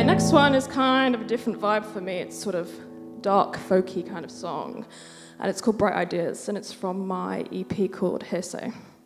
Next one is kind of a different vibe for me. It's sort of dark, folky kind of song. And it's called Bright Ideas, and it's from my EP called Hearsay.